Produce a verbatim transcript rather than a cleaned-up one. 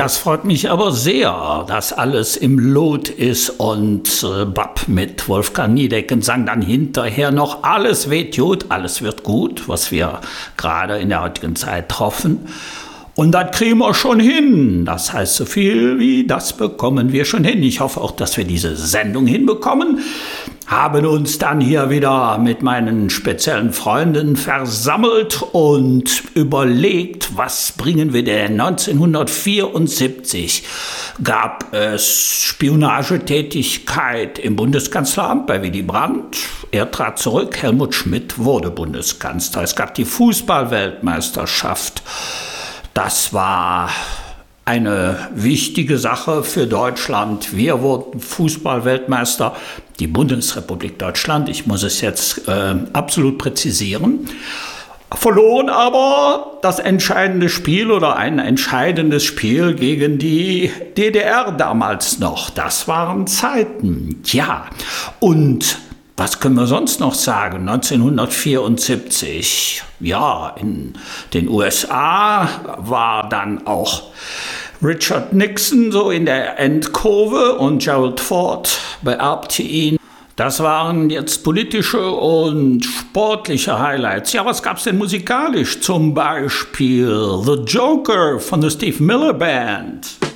Das freut mich aber sehr, dass alles im Lot ist und äh, Bab mit Wolfgang Niedecken sang dann hinterher noch, alles wird gut, alles wird gut, was wir gerade in der heutigen Zeit treffen. Und das kriegen wir schon hin. Das heißt so viel wie, das bekommen wir schon hin. Ich hoffe auch, dass wir diese Sendung hinbekommen. Haben uns dann hier wieder mit meinen speziellen Freunden versammelt und überlegt, was bringen wir denn? neunzehnhundertvierundsiebzig gab es Spionagetätigkeit im Bundeskanzleramt bei Willy Brandt. Er trat zurück, Helmut Schmidt wurde Bundeskanzler. Es gab die Fußball-Weltmeisterschaft. Das war eine wichtige Sache für Deutschland. Wir wurden Fußball-Weltmeister, die Bundesrepublik Deutschland. Ich muss es jetzt äh, absolut präzisieren. Verloren aber das entscheidende Spiel oder ein entscheidendes Spiel gegen die D D R damals noch. Das waren Zeiten, ja. Und was können wir sonst noch sagen? neunzehnhundertvierundsiebzig, ja, in den U S A war dann auch Richard Nixon so in der Endkurve und Gerald Ford beerbte ihn. Das waren jetzt politische und sportliche Highlights. Ja, was gab's denn musikalisch? Zum Beispiel The Joker von der Steve Miller Band.